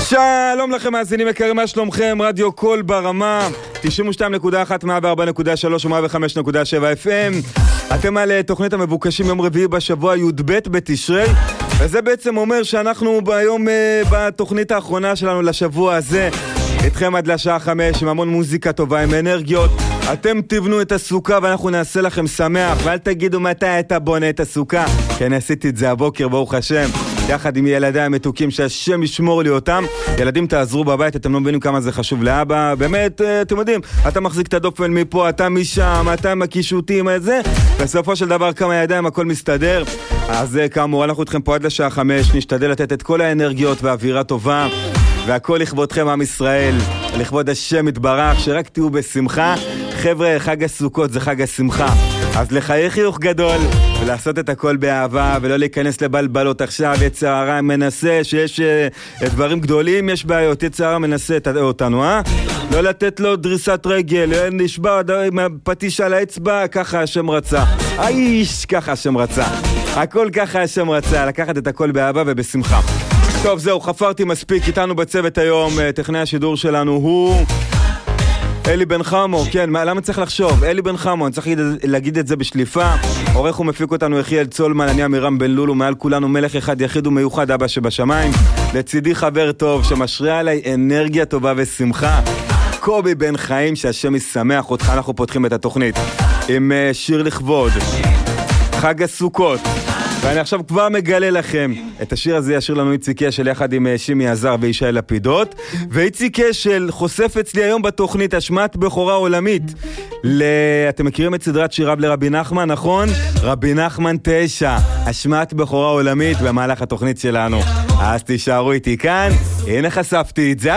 שלום לכם מאזינים יקרים, מה שלומכם? רדיו קול ברמה 92.1, 104.3 ו-105.7 FM. אתם על תוכנית המבוקשים יום רביעי בשבוע י"ב בתשרי, וזה בעצם אומר שאנחנו ביום בתוכנית האחרונה שלנו לשבוע הזה איתכם עד לשעה 5 עם המון מוזיקה טובה, עם אנרגיות. אתם תבנו את הסוכה ואנחנו נעשה לכם שמח, ואל תגידו מתי אתה בונה את הסוכה, כן, עשיתי את זה הבוקר ברוך השם יחד עם ילדיי המתוקים, שהשם ישמור לי אותם. ילדים, תעזרו בבית, אתם לא מבינים כמה זה חשוב לאבא, באמת, אתם יודעים, אתה מחזיק את הדופן מפה, אתה משם, אתה מקישוטים, זה, בסופו של דבר כמה ידיים, הכל מסתדר. אז כאמור, אנחנו איתכם פה עד לשעה 5, נשתדל לתת את כל האנרגיות והאווירה טובה, והכל לכבודכם עם ישראל, לכבוד השם יתברך, שרק תהיו בשמחה. חבר'ה, חג הסוכות זה חג השמחה, אז לחייך חיוך גדול ולעשות את הכל באהבה, ולא להיכנס לבלבלות. עכשיו יצר הרע מנסה, שיש דברים גדולים, יש בעיות, יצר הרע מנסה אותנו, לא לתת לו דריסת רגל, נשבע עם הפטיש על האצבע, ככה השם רצה, איש, ככה השם רצה, הכל ככה השם רצה, לקחת את הכל באהבה ובשמחה. טוב, זהו, חפרתי מספיק. איתנו בצוות היום, טכנאי השידור שלנו הוא אלי בן חמו. כן, למה צריך לחשוב? אלי בן חמו, אני צריך להגיד את זה בשליפה. עורך ומפיק אותנו יחיאל צולמן, אני אמירם בן לולו, מעל כולנו מלך אחד יחיד ומיוחד, אבא שבשמיים. לצידי חבר טוב שמשרה עליי אנרגיה טובה ושמחה, קובי בן חיים, שהשם ישמח אותך. אנחנו פותחים את התוכנית עם שיר לכבוד חג הסוכות, ואני עכשיו כבר מגלה לכם את השיר הזה. ישיר לנו איציק אשל יחד עם שימי עזר וישי לפידות, ואיציק אשל חושף אצלי היום בתוכנית השמעת בכורה עולמית אתם מכירים את סדרת שיריו לרבי נחמן, נכון? רבי נחמן 9, השמעת בכורה עולמית במהלך התוכנית שלנו. אז תישארו איתי כאן, הנה חשפתי את זה.